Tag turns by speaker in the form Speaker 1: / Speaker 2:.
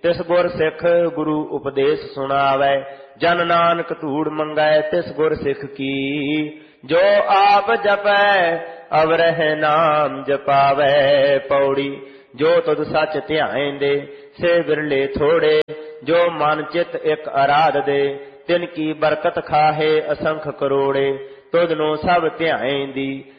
Speaker 1: तिस गुर सिख गुरु उपदेश सुनावै। जन नानक धूड़ मंगै तिस गुर सिख की। जो आप जपै अवरह नाम जपावै। पौड़ी जो तुद सच ध्याएंदे से बिरले थोड़े। जो मन चित एक आराध दे तिन की बरकत खाहे असंख करोड़े। तुद नो सब ध्याएंदी